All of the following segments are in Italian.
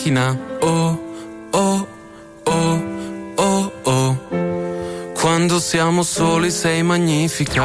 Oh, oh, oh, oh, oh. Quando siamo soli sei magnifica.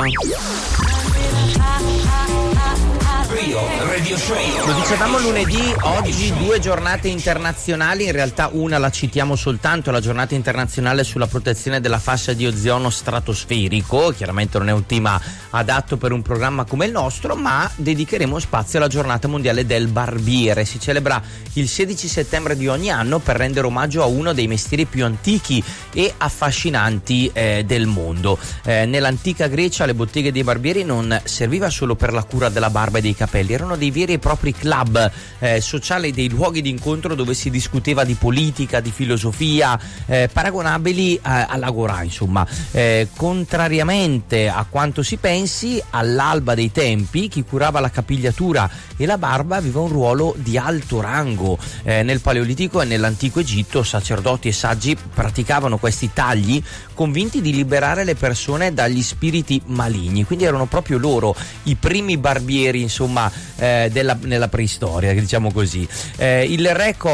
Lo dicevamo lunedì, oggi 2 giornate internazionali, in realtà una la citiamo soltanto, la giornata internazionale sulla protezione della fascia di ozono stratosferico. Chiaramente non è un tema adatto per un programma come il nostro, ma dedicheremo spazio alla giornata mondiale del barbiere. Si celebra il 16 settembre di ogni anno per rendere omaggio a uno dei mestieri più antichi e affascinanti del mondo. Nell'antica Grecia le botteghe dei barbieri non serviva solo per la cura della barba e dei capelli, erano dei veri e propri club sociali, dei luoghi di incontro dove si discuteva di politica, di filosofia, paragonabili all'agorà, insomma. Contrariamente a quanto si pensi, all'alba dei tempi chi curava la capigliatura e la barba aveva un ruolo di alto rango. Nel Paleolitico e nell'antico Egitto sacerdoti e saggi praticavano questi tagli convinti di liberare le persone dagli spiriti maligni, quindi erano proprio loro i primi barbieri, insomma, nella preistoria, diciamo così. Il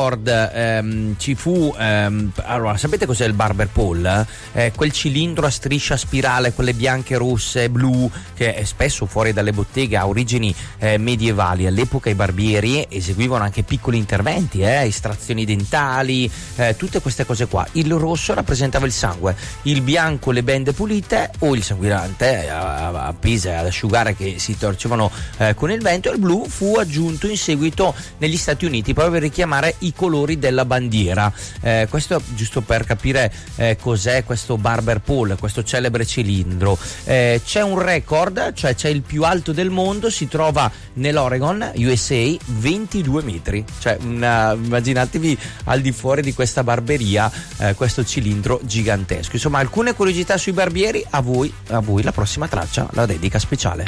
record ci fu, allora, sapete cos'è il barber pole? Quel cilindro a striscia spirale, quelle bianche, rosse, blu, che è spesso fuori dalle botteghe, ha origini medievali. All'epoca i barbieri eseguivano anche piccoli interventi, estrazioni dentali, tutte queste cose qua. Il rosso rappresentava il sangue, il bianco le bende pulite o il sanguinante appese ad asciugare che si torcevano con il vento, e il blu fu aggiunto in seguito negli Stati Uniti proprio per richiamare i colori della bandiera. Questo giusto per capire cos'è questo barber pole, questo celebre cilindro. C'è un record, cioè c'è il più alto del mondo, si trova nell'Oregon, USA, 22 metri, cioè immaginatevi al di fuori di questa barberia questo cilindro gigantesco. Insomma, alcune curiosità sui barbieri. A voi la prossima traccia, la dedica speciale.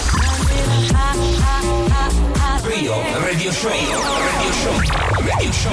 Radio Show.